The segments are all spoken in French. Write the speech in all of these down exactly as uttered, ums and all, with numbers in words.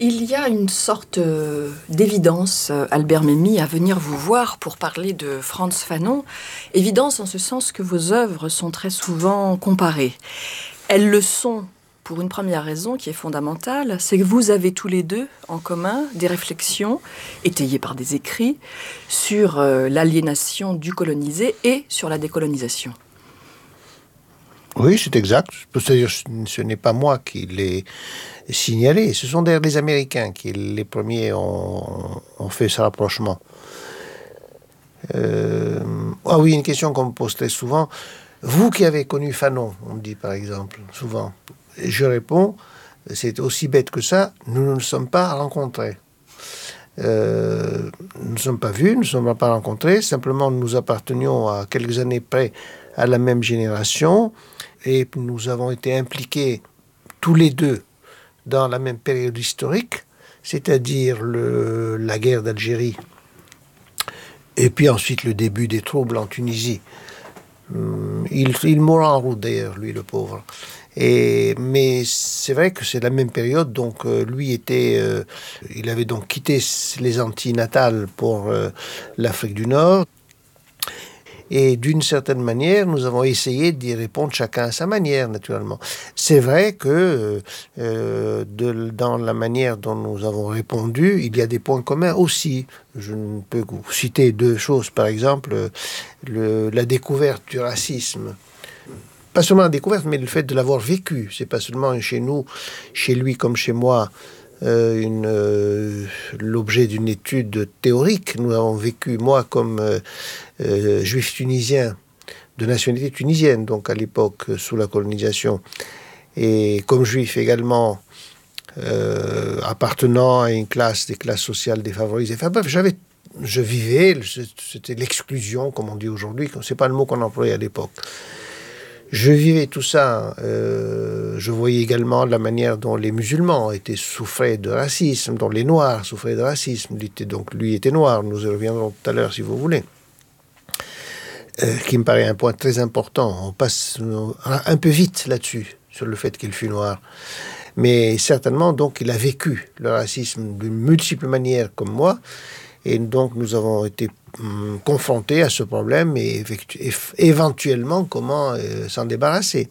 Il y a une sorte euh, d'évidence, euh, Albert Memmi, à venir vous voir pour parler de Frantz Fanon. Évidence en ce sens que vos œuvres sont très souvent comparées. Elles le sont pour une première raison qui est fondamentale, c'est que vous avez tous les deux en commun des réflexions, étayées par des écrits, sur euh, l'aliénation du colonisé et sur la décolonisation. Oui, c'est exact. C'est-à-dire, ce n'est pas moi qui l'ai signalé. Ce sont d'ailleurs les Américains qui, les premiers, ont, ont fait ce rapprochement. Euh, ah oui, une question qu'on me pose très souvent. Vous qui avez connu Fanon, on me dit par exemple, souvent. Et je réponds, c'est aussi bête que ça, nous ne nous sommes pas rencontrés. Euh, nous ne sommes pas vus, nous ne sommes pas rencontrés. Simplement, nous appartenions à quelques années près à la même génération. Et nous avons été impliqués tous les deux dans la même période historique, c'est-à-dire le, la guerre d'Algérie, et puis ensuite le début des troubles en Tunisie. Il, il mourra en route d'ailleurs, lui le pauvre. Et, mais c'est vrai que c'est la même période, donc euh, lui était, euh, il avait donc quitté les Antilles natales pour euh, l'Afrique du Nord. Et d'une certaine manière, nous avons essayé d'y répondre chacun à sa manière, naturellement. C'est vrai que euh, de, dans la manière dont nous avons répondu, il y a des points communs aussi. Je ne peux vous citer deux choses. Par exemple, le, la découverte du racisme. Pas seulement la découverte, mais le fait de l'avoir vécu. C'est pas seulement chez nous, chez lui comme chez moi, Euh, une, euh, l'objet d'une étude théorique. Nous avons vécu, moi, comme euh, euh, juif tunisien, de nationalité tunisienne, donc à l'époque, euh, sous la colonisation, et comme juif également, euh, appartenant à une classe, des classes sociales défavorisées. Enfin bref, j'avais, je vivais, c'était l'exclusion, comme on dit aujourd'hui, c'est pas le mot qu'on employait à l'époque. Je vivais tout ça, euh, je voyais également la manière dont les musulmans étaient souffraient de racisme, dont les noirs souffraient de racisme. Lui était, donc lui était noir, nous y reviendrons tout à l'heure si vous voulez. Euh, qui me paraît un point très important. On passe un peu vite là-dessus, sur le fait qu'il fut noir. Mais certainement, donc, il a vécu le racisme de multiples manières comme moi. Et donc, nous avons été hum, confrontés à ce problème et éventuellement comment euh, s'en débarrasser.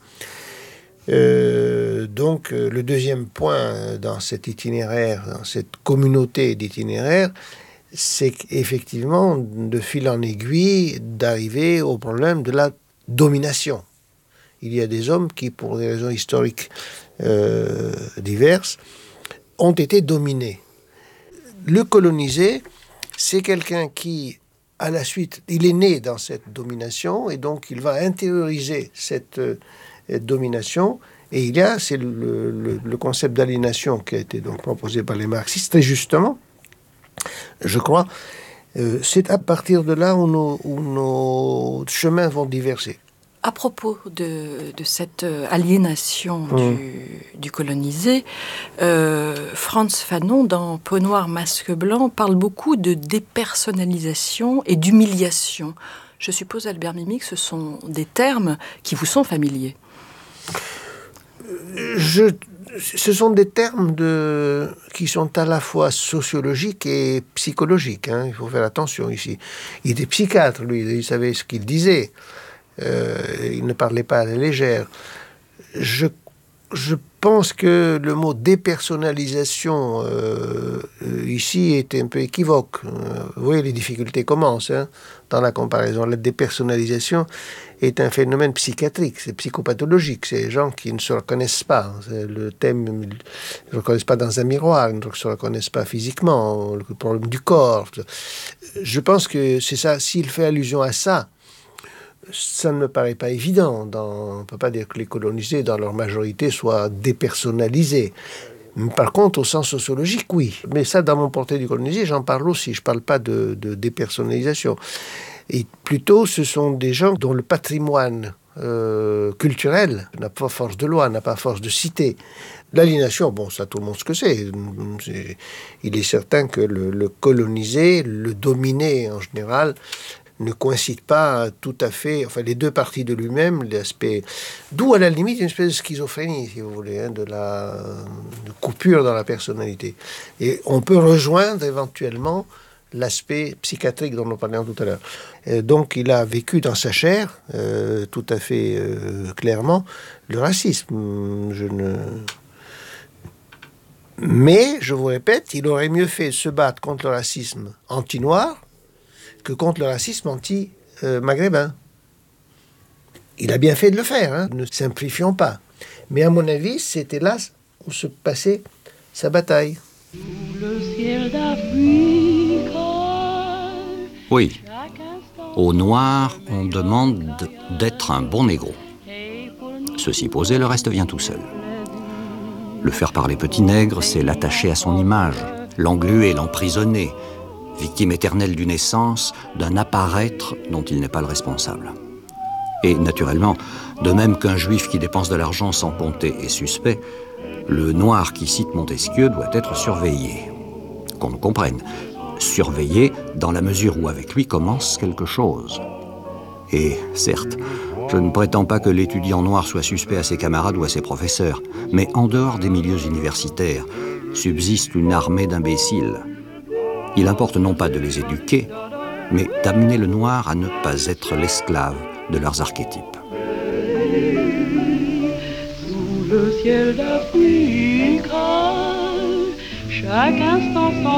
Euh, donc, euh, le deuxième point dans cet itinéraire, dans cette communauté d'itinéraires, c'est effectivement, de fil en aiguille, d'arriver au problème de la domination. Il y a des hommes qui, pour des raisons historiques euh, diverses, ont été dominés. Le colonisé, c'est quelqu'un qui, à la suite, il est né dans cette domination et donc il va intérioriser cette euh, domination. Et il y a, c'est le, le, le concept d'aliénation qui a été donc proposé par les marxistes, très justement, je crois. Euh, c'est à partir de là où nos, où nos chemins vont diverger. À propos de, de cette aliénation mmh. du, du colonisé, euh, Frantz Fanon, dans Peau noire, masque blanc, parle beaucoup de dépersonnalisation et d'humiliation. Je suppose, Albert Memmi, que ce sont des termes qui vous sont familiers. Je, ce sont des termes de, qui sont à la fois sociologiques et psychologiques. Hein. Il faut faire attention ici. Il était psychiatre, lui, il savait ce qu'il disait. Euh, il ne parlait pas à la légère. Je, je pense que le mot dépersonnalisation euh, ici est un peu équivoque. Euh, vous voyez, les difficultés commencent hein, dans la comparaison. La dépersonnalisation est un phénomène psychiatrique, c'est psychopathologique. C'est les gens qui ne se reconnaissent pas. C'est le thème, ils ne se reconnaissent pas dans un miroir, ils ne se reconnaissent pas physiquement, le problème du corps. Je pense que c'est ça. S'il fait allusion à ça, ça ne me paraît pas évident. Dans, on ne peut pas dire que les colonisés, dans leur majorité, soient dépersonnalisés. Par contre, au sens sociologique, oui. Mais ça, dans mon portrait du colonisé, j'en parle aussi. Je ne parle pas de, de dépersonnalisation. Et plutôt, ce sont des gens dont le patrimoine euh, culturel n'a pas force de loi, n'a pas force de cité. L'aliénation, bon, ça, tout le monde ce que c'est. c'est il est certain que le, le colonisé, le dominé en général, ne coïncident pas tout à fait, enfin les deux parties de lui-même, l'aspect, d'où à la limite une espèce de schizophrénie, si vous voulez, hein, de la de coupure dans la personnalité. Et on peut rejoindre éventuellement l'aspect psychiatrique dont nous parlions tout à l'heure. Et donc il a vécu dans sa chair, euh, tout à fait euh, clairement, le racisme. Je ne... Mais, je vous répète, il aurait mieux fait se battre contre le racisme anti-noir que contre le racisme anti-maghrébin. Il a bien fait de le faire, hein, ne simplifions pas. Mais à mon avis, c'était là où se passait sa bataille. Oui, aux Noirs, on demande d'être un bon négro. Ceci posé, le reste vient tout seul. Le faire parler petit nègre, c'est l'attacher à son image, l'engluer, l'emprisonner, victime éternelle d'une essence, d'un apparaître dont il n'est pas le responsable. Et naturellement, de même qu'un juif qui dépense de l'argent sans compter est suspect, le noir qui cite Montesquieu doit être surveillé. Qu'on nous comprenne, surveillé dans la mesure où avec lui commence quelque chose. Et certes, je ne prétends pas que l'étudiant noir soit suspect à ses camarades ou à ses professeurs, mais en dehors des milieux universitaires, subsiste une armée d'imbéciles. Il importe non pas de les éduquer, mais d'amener le noir à ne pas être l'esclave de leurs archétypes. Sous le ciel d'Afrique, chaque instant